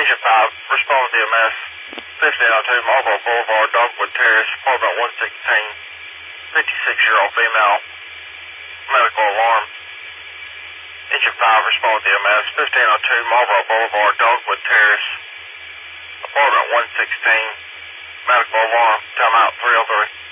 Agent 5, respond to EMS. 1502 Marlboro Boulevard, Dogwood Terrace, apartment 116. 56-year-old female. Medical alarm. Agent 5, respond to EMS. 1502 Marlboro Boulevard, Dogwood Terrace, apartment 116. Medical alarm. Time out 303.